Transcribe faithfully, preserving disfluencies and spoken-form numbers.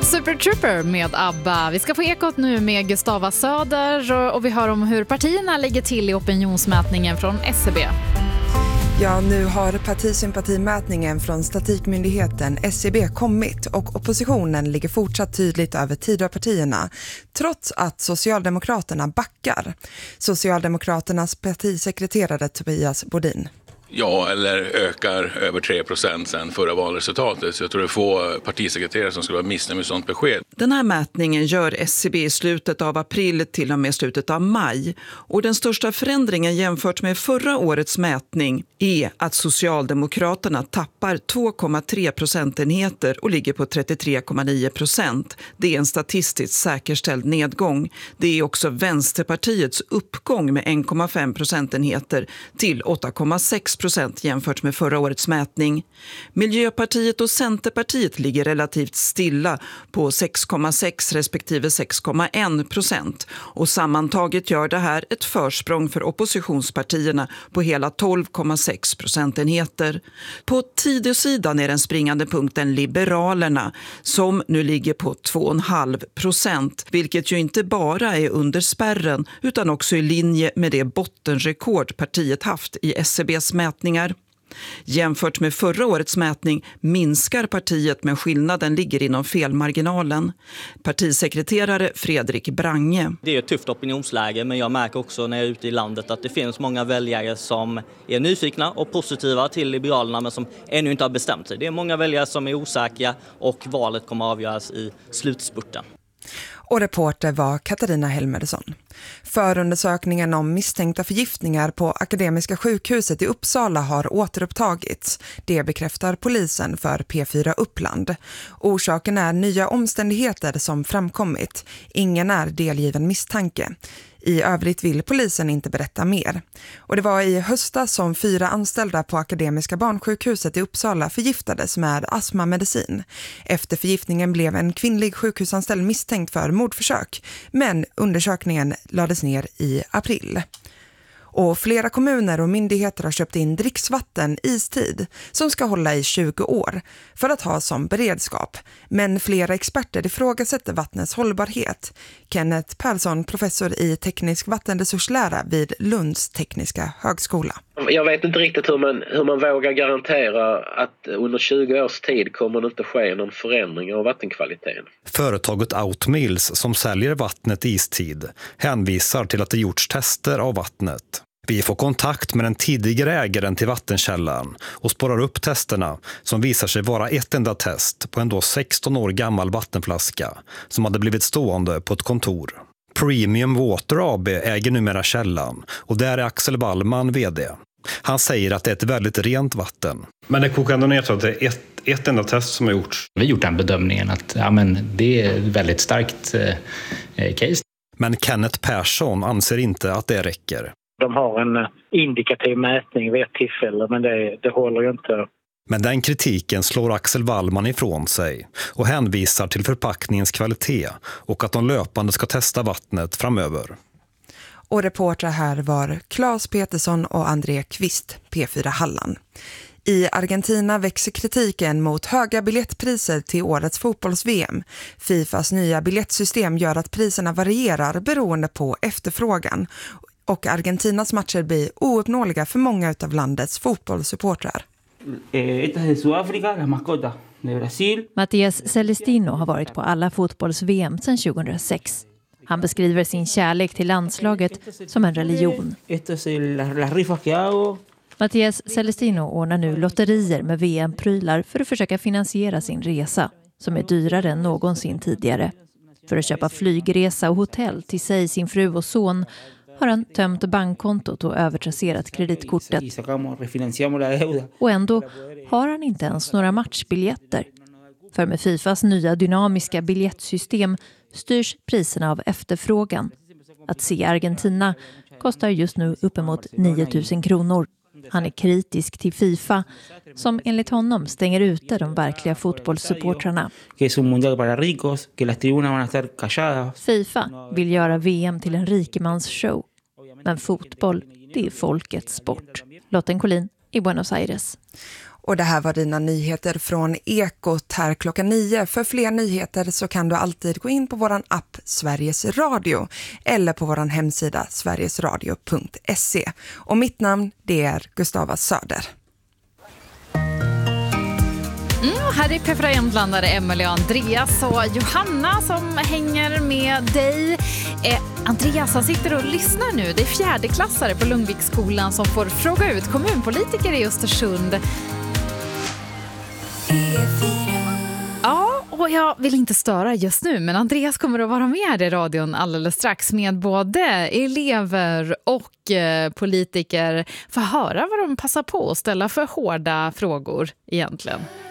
Super Trooper med ABBA. Vi ska få ekot nu med Gustava Söder och vi hör om hur partierna lägger till i opinionsmätningen från S C B. Ja, nu har partisympatimätningen från Statistikmyndigheten S C B kommit och oppositionen ligger fortsatt tydligt över Tidöpartierna trots att Socialdemokraterna backar. Socialdemokraternas partisekreterare Tobias Bodin. Ja, eller ökar över tre procent sedan förra valresultatet. Så jag tror det är få partisekreterare som skulle vara missnöjda med sånt besked. Den här mätningen gör S C B i slutet av april till och med slutet av maj. Och den största förändringen jämfört med förra årets mätning är att Socialdemokraterna tappar två komma tre procentenheter och ligger på trettiotre komma nio procent. Det är en statistiskt säkerställd nedgång. Det är också Vänsterpartiets uppgång med en komma fem procentenheter till åtta komma sex procent jämfört med förra årets mätning. Miljöpartiet och Centerpartiet ligger relativt stilla på sex komma sex respektive sex komma ett procent. Och sammantaget gör det här ett försprång för oppositionspartierna på hela tolv komma sex procentenheter. På Tidösidan är den springande punkten Liberalerna som nu ligger på två komma fem procent. Vilket ju inte bara är under spärren utan också i linje med det bottenrekord partiet haft i S C B:s mätningar. Jämfört med förra årets mätning minskar partiet men skillnaden ligger inom felmarginalen. Partisekreterare Fredrik Brange. Det är ett tufft opinionsläge men jag märker också när jag är ute i landet att det finns många väljare som är nyfikna och positiva till Liberalerna men som ännu inte har bestämt sig. Det är många väljare som är osäkra och valet kommer avgöras i slutspurten. Och reporter var Katarina Helmersson. Förundersökningen om misstänkta förgiftningar på Akademiska sjukhuset i Uppsala har återupptagits. Det bekräftar polisen för P fyra Uppland. Orsaken är nya omständigheter som framkommit. Ingen är delgiven misstanke. I övrigt vill polisen inte berätta mer. Och det var i höstas som fyra anställda på Akademiska barnsjukhuset i Uppsala förgiftades med astmamedicin. Efter förgiftningen blev en kvinnlig sjukhusanställd misstänkt för mordförsök. Men undersökningen lades ner i april. Och flera kommuner och myndigheter har köpt in dricksvatten istid som ska hålla i tjugo år för att ha som beredskap. Men flera experter ifrågasätter vattnets hållbarhet. Kenneth Persson, professor i teknisk vattenresurslära vid Lunds tekniska högskola. Jag vet inte riktigt hur man, hur man vågar garantera att under tjugo års tid kommer det inte ske någon förändring av vattenkvaliteten. Företaget Outmills som säljer vattnet i istid hänvisar till att det gjorts tester av vattnet. Vi får kontakt med den tidigare ägaren till vattenkällan och spårar upp testerna som visar sig vara ett enda test på en då sexton år gammal vattenflaska som hade blivit stående på ett kontor. Premium Water A B äger numera källan och där är Axel Wallman vd. Han säger att det är ett väldigt rent vatten. Men det kokar ändå ner till att det är ett, ett enda test som har gjorts. Vi har gjort den bedömningen att ja, men det är ett väldigt starkt eh, case. Men Kenneth Persson anser inte att det räcker. De har en indikativ mätning vid ett tillfälle, men det, det håller ju inte. Men den kritiken slår Axel Wallman ifrån sig och hänvisar till förpackningens kvalitet och att de löpande ska testa vattnet framöver. Och reportrar här var Claes Petersson och André Kvist, P fyra Halland. I Argentina växer kritiken mot höga biljettpriser till årets fotbolls-V M. Fifas nya biljettsystem gör att priserna varierar beroende på efterfrågan. Och Argentinas matcher blir ouppnåeliga för många av landets fotbollssupportrar. Mattias Celestino har varit på alla fotbolls-V M sedan tjugohundrasex. Han beskriver sin kärlek till landslaget som en religion. Mattias Celestino ordnar nu lotterier med V M-prylar för att försöka finansiera sin resa, som är dyrare än någonsin tidigare. För att köpa flygresa och hotell till sig, sin fru och son har han tömt bankkontot och övertrasserat kreditkortet. Och ändå har han inte ens några matchbiljetter. För med Fifas nya dynamiska biljettsystem styrs priserna av efterfrågan. Att se Argentina kostar just nu uppemot nio tusen kronor. Han är kritisk till Fifa som enligt honom stänger ute de verkliga fotbollssupportrarna. Fifa vill göra V M till en rikemansshow. Men fotboll, det är folkets sport. Lotten Collin i Buenos Aires. Och det här var dina nyheter från Ekot här klockan nio. För fler nyheter så kan du alltid gå in på våran app Sveriges Radio eller på våran hemsida sverigesradio punkt se. Och mitt namn, det är Gustava Söder. Mm, här är P fyra N-blandare Emelie och Andreas och Johanna som hänger med dig. Eh, Andreas, han sitter och lyssnar nu. Det är fjärdeklassare på Lundviksskolan som får fråga ut kommunpolitiker i Östersund. Ja, och jag vill inte störa just nu, men Andreas kommer att vara med i radion alldeles strax med både elever och eh, politiker för att höra vad de passar på att ställa för hårda frågor egentligen.